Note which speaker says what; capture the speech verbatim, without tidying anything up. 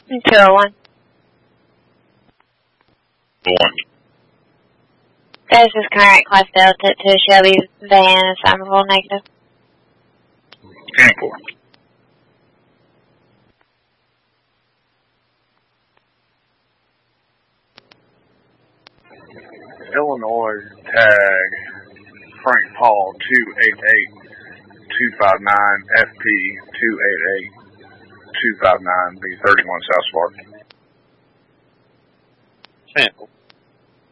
Speaker 1: two oh one.
Speaker 2: One.
Speaker 1: This is current class Delta to Shelby van, assignable negative.
Speaker 2: ten four.
Speaker 3: Illinois tag Frank Paul two eight eight two five nine F P two eight eight two five nine B thirty-one South Spark.
Speaker 2: Sample.